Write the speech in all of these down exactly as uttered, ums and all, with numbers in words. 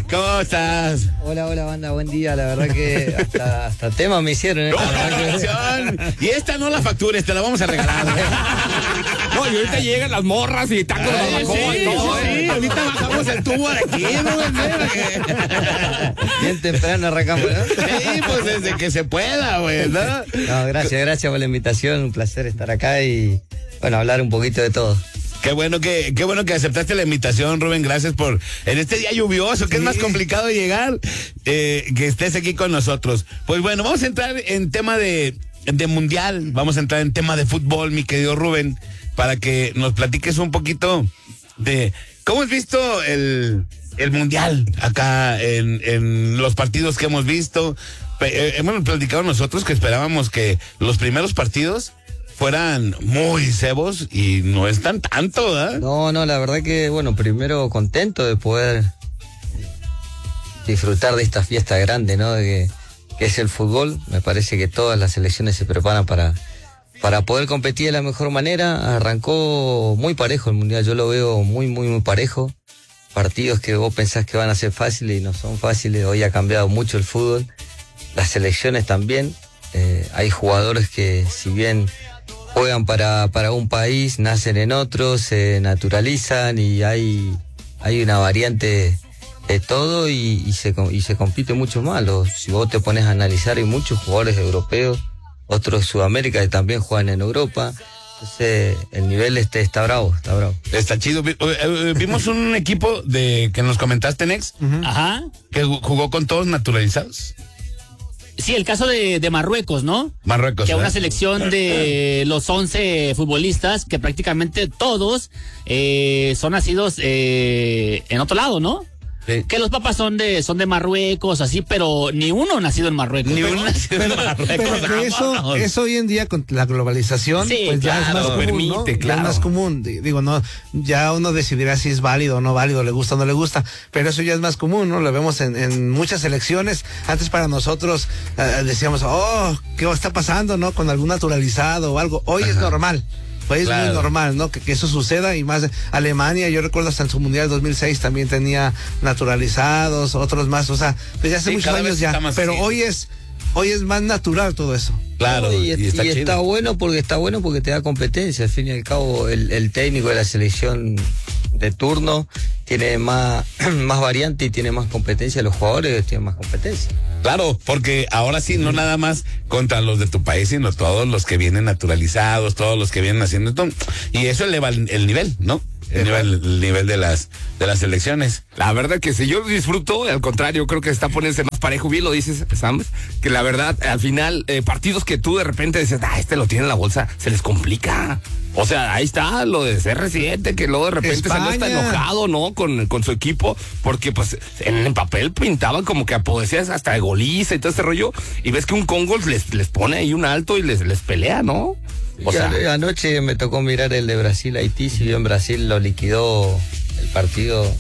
¿Cómo estás? Hola, hola, banda, buen día. La verdad que hasta, hasta tema me hicieron. ¿eh? No, y esta no la factures, te la vamos a regalar. No, y ahorita llegan las morras y tacos de barbacoa sí, y todo. sí, sí, ahorita bajamos el tubo de aquí, ¿no? Bien temprano arrancamos, ¿no? Sí, pues desde que se pueda, güey, ¿no? No, gracias, gracias por la invitación. Un placer estar acá y, bueno, hablar un poquito de todo. Qué bueno que, qué bueno que aceptaste la invitación, Rubén. Gracias por, en este día lluvioso, que sí. Es más complicado llegar, eh, que estés aquí con nosotros. Pues bueno, vamos a entrar en tema de, de mundial, vamos a entrar en tema de fútbol, mi querido Rubén, para que nos platiques un poquito de cómo has visto el, el mundial acá en, en los partidos que hemos visto. Eh, hemos platicado nosotros que esperábamos que los primeros partidos fueran muy cebos y no es tan tanto, ¿verdad? No, no, la verdad que, bueno, primero contento de poder disfrutar de esta fiesta grande, ¿no? De que, que es el fútbol. Me parece que todas las selecciones se preparan para, para poder competir de la mejor manera. Arrancó muy parejo el mundial, yo lo veo muy, muy, muy parejo. Partidos que vos pensás que van a ser fáciles y no son fáciles. Hoy ha cambiado mucho el fútbol. Las selecciones también. Eh, hay jugadores que, si bien juegan para, para un país, nacen en otro, se naturalizan y hay, hay una variante de todo y, y, se, y se compite mucho más. Los, si vos te pones a analizar, hay muchos jugadores europeos, otros de Sudamérica que también juegan en Europa. Entonces, el nivel este está bravo, está bravo. Está chido. Vimos un equipo de que nos comentaste, Nex, uh-huh. Ajá, que jugó con todos naturalizados. Sí, el caso de, de Marruecos, ¿no? Marruecos. Que ¿eh? una selección de los once futbolistas, que prácticamente todos eh, son nacidos eh, en otro lado, ¿no? Sí. Que los papás son de son de Marruecos, así, pero ni uno nacido en Marruecos. Ni uno nacido en Marruecos. Pero eso, eso hoy en día con la globalización, sí, pues claro, ya es más común, permite, ¿no? claro. Ya es más común. Digo, no, ya uno decidirá si es válido o no válido, le gusta o no le gusta, pero eso ya es más común, ¿no? Lo vemos en, en muchas elecciones. Antes para nosotros eh, decíamos, oh, ¿qué está pasando, no? Con algún naturalizado o algo. Hoy Ajá. es normal. Pues claro. Es muy normal, ¿no? Que, que eso suceda y más. Alemania, yo recuerdo hasta en su Mundial dos mil seis también tenía naturalizados, otros más, o sea, pues ya hace sí, muchos años ya. Pero así. hoy es, hoy es más natural todo eso. Claro. Y, y, está, y está bueno porque está bueno porque te da competencia. Al fin y al cabo, el, el técnico de la selección de turno tiene más, más variante y tiene más competencia. Los jugadores tienen más competencia. Claro, porque ahora sí, no nada más contra los de tu país, sino todos los que vienen naturalizados, todos los que vienen haciendo esto. Y eso eleva el, el nivel, ¿no? El nivel, el nivel de las de las elecciones. La verdad que si yo disfruto, al contrario, creo que está poniéndose más parejo. Bien lo dices, Sam, que la verdad, al final, eh, partidos que tú de repente dices, ah, este lo tiene en la bolsa, se les complica. O sea, ahí está lo de C R siete, que luego de repente España. salió hasta enojado, ¿no? Con, con su equipo, porque pues en el papel pintaban como que apodecías hasta de goliza y todo ese rollo, y ves que un Congo les, les pone ahí un alto y les, les pelea, ¿no? O sea, anoche me tocó mirar el de Brasil-Haití, si bien Brasil lo liquidó el partido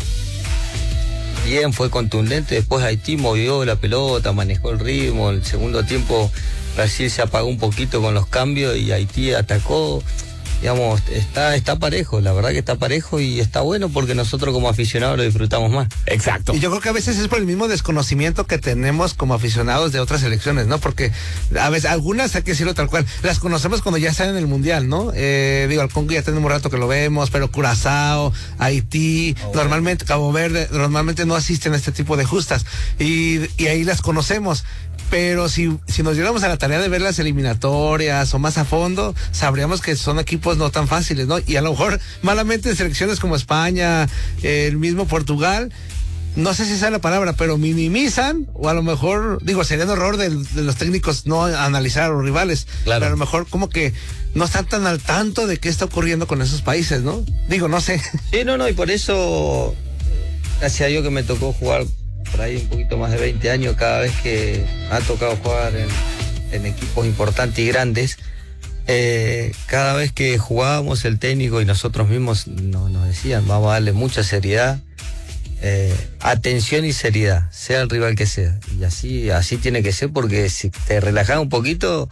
bien, fue contundente, después Haití movió la pelota, manejó el ritmo, el segundo tiempo Brasil se apagó un poquito con los cambios y Haití atacó. Digamos, está, está parejo, la verdad que está parejo y está bueno porque nosotros como aficionados lo disfrutamos más. Exacto. Y yo creo que a veces es por el mismo desconocimiento que tenemos como aficionados de otras selecciones, ¿no? Porque a veces, algunas, hay que decirlo tal cual, las conocemos cuando ya están en el Mundial, ¿no? Eh, digo, al Congo ya tenemos rato que lo vemos, pero Curazao, Haití, oh, normalmente, Cabo Verde, normalmente no asisten a este tipo de justas. Y, y ahí las conocemos. Pero si, si nos diéramos a la tarea de ver las eliminatorias o más a fondo, sabríamos que son equipos no tan fáciles, ¿no? Y a lo mejor, malamente, selecciones como España, eh, el mismo Portugal, no sé si esa es la palabra, pero minimizan, o a lo mejor, digo, sería un error de, de los técnicos no analizar a los rivales, claro. Pero a lo mejor como que no están tan al tanto de qué está ocurriendo con esos países, ¿no? Digo, no sé. Sí, no, no, y por eso, gracias a Dios que me tocó jugar por ahí un poquito más de veinte años, cada vez que ha tocado jugar en, en equipos importantes y grandes, eh, cada vez que jugábamos el técnico y nosotros mismos nos, nos decían, vamos a darle mucha seriedad, eh, atención y seriedad, sea el rival que sea, y así, así tiene que ser, porque si te relajas un poquito,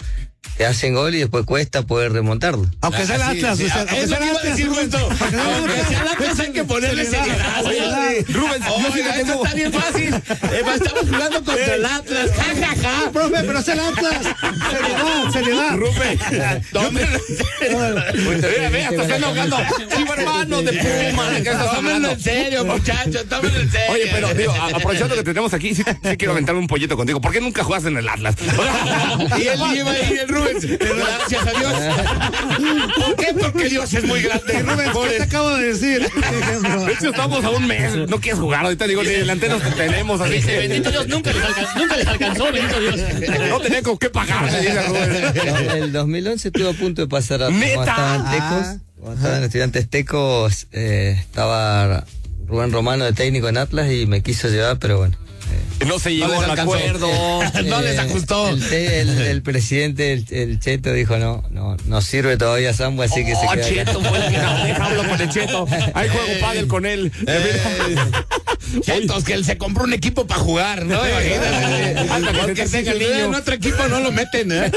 te hacen gol y después cuesta poder remontarlo. Aunque sea el Ah, sí, Atlas, sí, o sea, ah, aunque eso sea me el iba a Atlas, decir, Rubén. Rubenzo. Aunque sea el Aunque Atlas. sea el Atlas, hay que ponerle seriedad. Seriedad. Rubén, yo sí Oiga, que esto tengo... está bien fácil. Eh, estamos jugando contra el Atlas. Ja, ja, ja. Profe, pero es el Atlas. Seriedad, seriedad. Rubén, tómenlo. Mira, ve, hasta están ahogando. Chivo hermano de Puma. ¿Qué estás Tómenlo hablando? en serio, muchachos. Tómenlo en serio. Oye, pero digo, a- aprovechando que tenemos aquí, sí, sí quiero aventarme un pollito contigo. ¿Por qué nunca jugaste en el Atlas? Y él lleva ahí el Rubén. Gracias a Dios. ¿Por qué? Porque Dios es muy grande. Rubén, ¿Qué te acabo de decir? De hecho, estamos a un mes. No quieres jugar. Ahorita digo, ni delanteros que tenemos. Así Dice, que bendito Dios, nunca les, alcanzó, nunca les alcanzó, bendito Dios. no tenía con qué pagar, me dice Rubén. No, el dos mil once estuve a punto de pasar a ¿Neta? cuando estaban Ah. Tecos, cuando estaban estudiantes Tecos, eh, estaba Rubén Romano de técnico en Atlas y me quiso llevar, pero bueno. No se llegó les al alcanzó. acuerdo. No les Eh, ajustó. El, te- el- el presidente, el, el Cheto, dijo no, no, no sirve todavía Sambo, así que se Oh, queda Cheto acá. fue el que no deja, hablo con el Cheto. Ahí juego pádel con él. Chetos, que él se compró un equipo para jugar, ¿no? Imagínate. Hasta que Porque se si tenga el en niño. otro equipo no lo meten, ¿eh?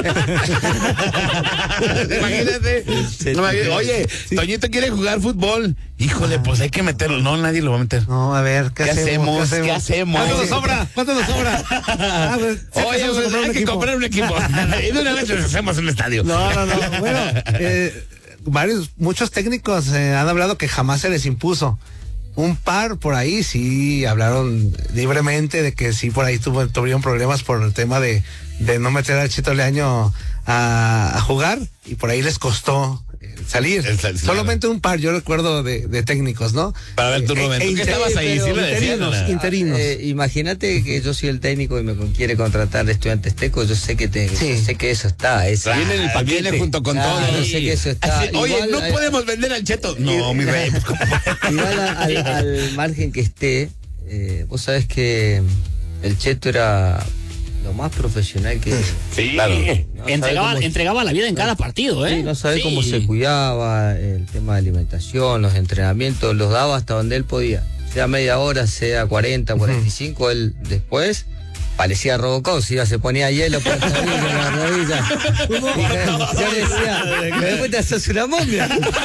Imagínate. Imagínate. Oye, Toñito quiere jugar fútbol. Híjole, pues hay que meterlo. No, nadie lo va a meter. No, a ver, ¿qué, ¿Qué hacemos? ¿Qué hacemos? ¿Cuánto nos sobra? ¿Cuánto nos sobra? Ah, pues, sí, Oye, empezamos a pues, comprar hay un que equipo. comprar un equipo. Y de una vez nos hacemos un estadio. No, no, no. Bueno, eh, varios, muchos técnicos eh, han hablado que jamás se les impuso. Un par por ahí sí hablaron libremente de que sí por ahí tuvo, tuvieron problemas por el tema de, de no meter al Chito Leaño a, a jugar y por ahí les costó eh, salir. El sal- Solamente un par, yo recuerdo de, de técnicos, ¿no? Para ver tu Eh, Rubén, eh, tú que inter- estabas ahí, pero sí lo decían, interinos, ¿no? interinos. Eh, imagínate que yo soy el técnico y me con- quiere contratar de estudiantes Tecos, yo sé que te, Sí. yo sé que eso está, es, Claro, Viene en el paquete. viene junto con Claro, todo. yo sé que eso está. Así, oye, Igual no hay- podemos vender al Cheto. No, mi rey. pues, ¿cómo? Igual a- al, al margen que esté, eh, vos sabés que el Cheto era lo más profesional que... Sí, Claro. No sabe Entregaba, cómo- entregaba la vida en cada partido, ¿eh? Sí, no sabe Sí. cómo se cuidaba, el tema de alimentación, los entrenamientos, los daba hasta donde él podía. Sea media hora, sea cuarenta, cuarenta y cinco, él después parecía Robocop, si iba, se ponía hielo por la rodilla, la rodilla. Y yo decía, después te haces una momia.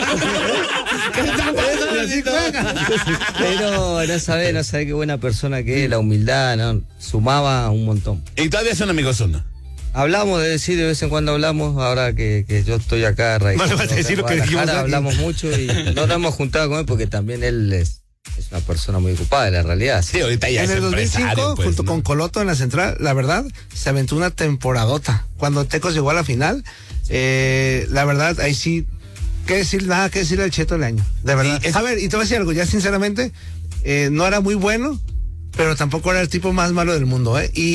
Pero no sabe, no sabe qué buena persona que es, la humildad, ¿no? Sumaba un montón. Y todavía son amigos uno. Hablamos de decir, de vez en cuando hablamos, ahora que, que yo estoy acá, raíz, No le vas a decir lo que dijimos aquí. hablamos mucho y no nos hemos juntado con él porque también él es, es una persona muy ocupada, la realidad. Sí, ahorita ya En es el dos mil cinco, empresario, pues, junto ¿no? con Coloto en la central, la verdad, se aventó una temporadota. Cuando Tecos llegó a la final, eh, la verdad, ahí sí, qué decir, nada que decir al Cheto Leaño, de verdad. Sí, es- A ver, y te voy a decir algo, ya sinceramente, eh, no era muy bueno, pero tampoco era el tipo más malo del mundo, ¿eh? Y